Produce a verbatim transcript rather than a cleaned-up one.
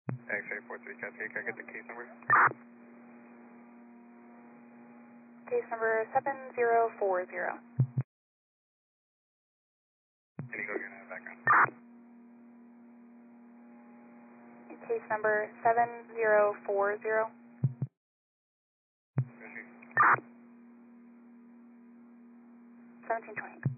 X-ray four three Cascade, can I get the case number? Case number seven zero four zero. Can you go get in the background? Case number seven zero four zero. Proceed. seventeen twenty.